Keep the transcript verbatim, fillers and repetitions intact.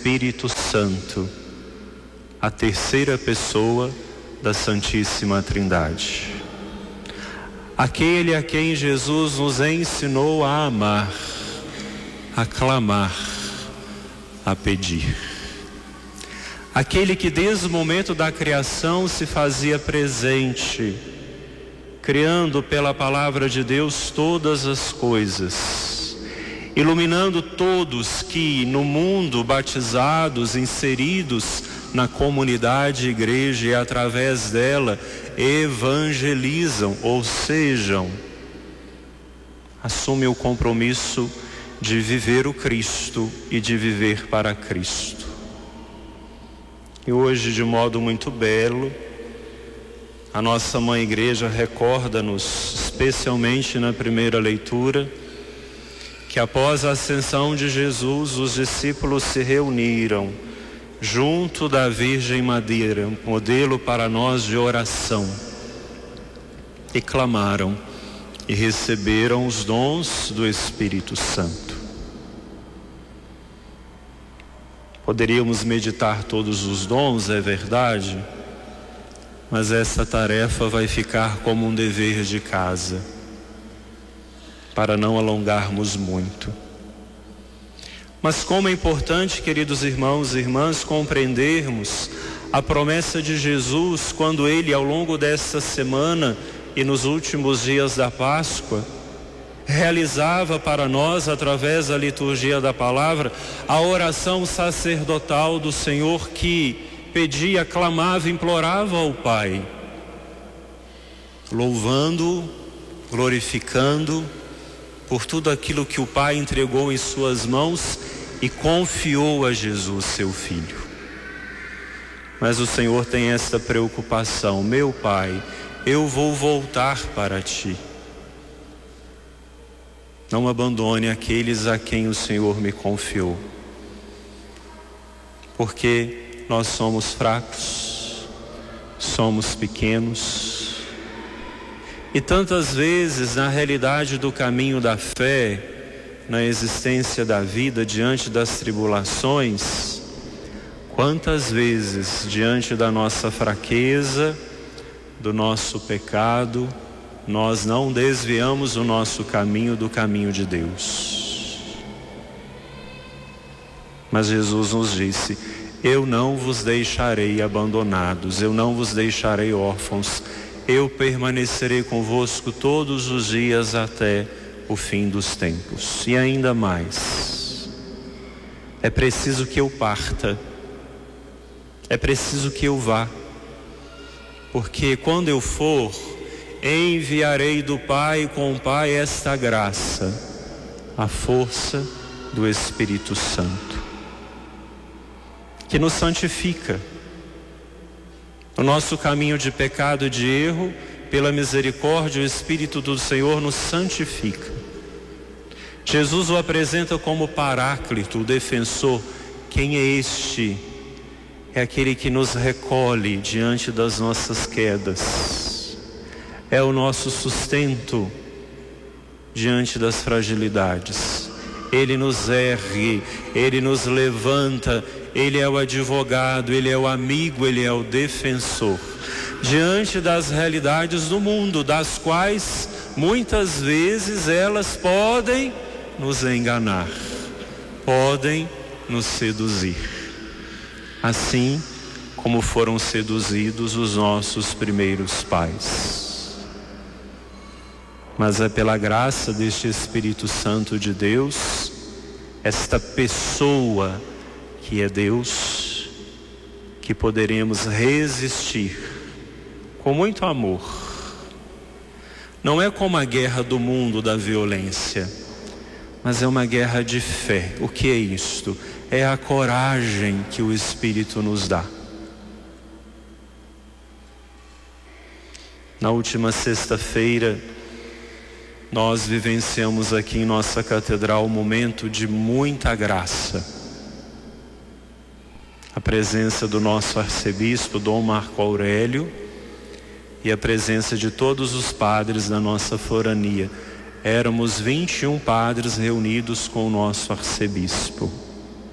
Espírito Santo, a terceira pessoa da Santíssima Trindade. Aquele a quem Jesus nos ensinou a amar, a clamar, a pedir. Aquele que desde o momento da criação se fazia presente, criando pela palavra de Deus todas as coisas, iluminando todos que no mundo batizados, inseridos na comunidade igreja e através dela evangelizam, ou sejam, assumem o compromisso de viver o Cristo e de viver para Cristo. E hoje, de modo muito belo, a nossa Mãe Igreja recorda-nos, especialmente na primeira leitura, que após a ascensão de Jesus, os discípulos se reuniram junto da Virgem Maria, modelo para nós de oração, e clamaram e receberam os dons do Espírito Santo. Poderíamos meditar todos os dons, é verdade, mas essa tarefa vai ficar como um dever de casa, para não alongarmos muito. Mas como é importante, queridos irmãos e irmãs, compreendermos a promessa de Jesus quando Ele, ao longo desta semana e nos últimos dias da Páscoa, realizava para nós, através da liturgia da palavra, a oração sacerdotal do Senhor, que pedia, clamava, implorava ao Pai, louvando, glorificando por tudo aquilo que o Pai entregou em suas mãos e confiou a Jesus, seu Filho. Mas o Senhor tem esta preocupação: meu Pai, eu vou voltar para Ti. Não abandone aqueles a quem o Senhor me confiou, porque nós somos fracos, somos pequenos, e tantas vezes na realidade do caminho da fé, na existência da vida diante das tribulações, quantas vezes diante da nossa fraqueza, do nosso pecado, nós não desviamos o nosso caminho do caminho de Deus. Mas Jesus nos disse: eu não vos deixarei abandonados, eu não vos deixarei órfãos, eu permanecerei convosco todos os dias até o fim dos tempos. E ainda mais, é preciso que eu parta, é preciso que eu vá, porque quando eu for, enviarei do Pai com o Pai esta graça, a força do Espírito Santo, que nos santifica. O nosso caminho de pecado e de erro, pela misericórdia, o Espírito do Senhor nos santifica. Jesus o apresenta como Paráclito, o defensor. Quem é este? É aquele que nos recolhe diante das nossas quedas. É o nosso sustento diante das fragilidades. Ele nos ergue, Ele nos levanta, Ele é o advogado, Ele é o amigo, Ele é o defensor. Diante das realidades do mundo, das quais muitas vezes elas podem nos enganar, podem nos seduzir, assim como foram seduzidos os nossos primeiros pais. Mas é pela graça deste Espírito Santo de Deus, esta pessoa que é Deus, que poderemos resistir com muito amor. Não é como a guerra do mundo da violência, mas é uma guerra de fé. O que é isto? É a coragem que o Espírito nos dá. Na última sexta-feira, nós vivenciamos aqui em nossa catedral um momento de muita graça. A presença do nosso arcebispo, Dom Marco Aurélio, e a presença de todos os padres da nossa forania. Éramos vinte e um padres reunidos com o nosso arcebispo.